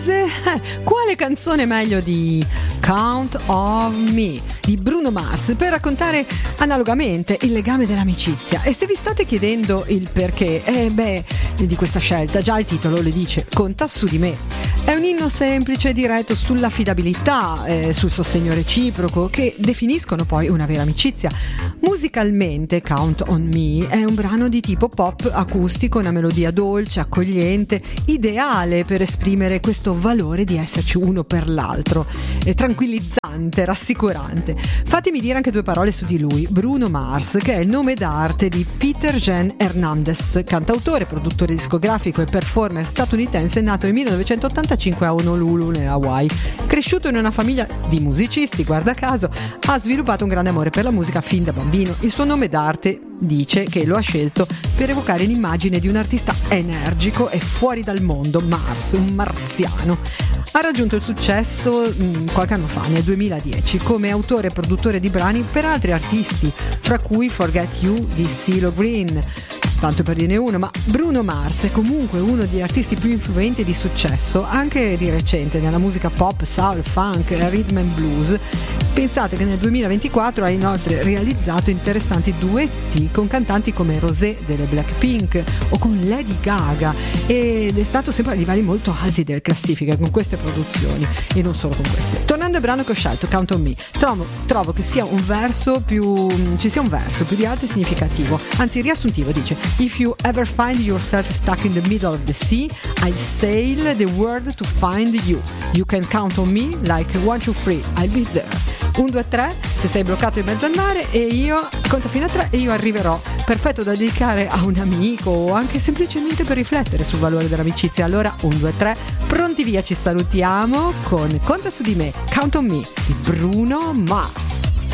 inglese, quale canzone meglio di Count on Me di Bruno Mars per raccontare analogamente il legame dell'amicizia? E se vi state chiedendo il perché, di questa scelta, già il titolo le dice: conta su di me. È un inno semplice e diretto sull'affidabilità, sul sostegno reciproco, che definiscono poi una vera amicizia. Musicalmente Count on Me è un brano di tipo pop acustico, una melodia dolce, accogliente, ideale per esprimere questo valore di esserci uno per l'altro, tranquillizzante, rassicurante. Fatemi dire anche due parole su di lui. Bruno Mars, che è il nome d'arte di Peter Jen Hernandez, cantautore, produttore discografico e performer statunitense, nato nel 1985 a Honolulu, nella Hawaii. Cresciuto in una famiglia di musicisti, guarda caso, ha sviluppato un grande amore per la musica fin da bambino. Il suo nome d'arte dice che lo ha scelto per evocare l'immagine di un artista energico e fuori dal mondo, Mars, un marziano. Ha raggiunto il successo qualche anno fa, nel 2010, come autore e produttore di brani per altri artisti, fra cui Forget You di CeeLo Green, tanto per dirne uno. Ma Bruno Mars è comunque uno degli artisti più influenti e di successo, anche di recente, nella musica pop, soul, funk, rhythm and blues. Pensate che nel 2024 ha inoltre realizzato interessanti duetti con cantanti come Rosé delle Blackpink o con Lady Gaga, ed è stato sempre a livelli molto alti delle classifiche con queste produzioni, e non solo con queste. Tornando al brano che ho scelto, Count on Me, trovo che sia ci sia un verso più di altro significativo, anzi riassuntivo. Dice: If you ever find yourself stuck in the middle of the sea, I sail the world to find you. You can count on me like 1, 2, 3, I'll be there. 1, 2, 3, se sei bloccato in mezzo al mare, e io conto fino a 3 e io arriverò. Perfetto da dedicare a un amico o anche semplicemente per riflettere sul valore dell'amicizia. Allora 1, 2, 3, pronti via, ci salutiamo con Conta su di me, Count on Me di Bruno Mars.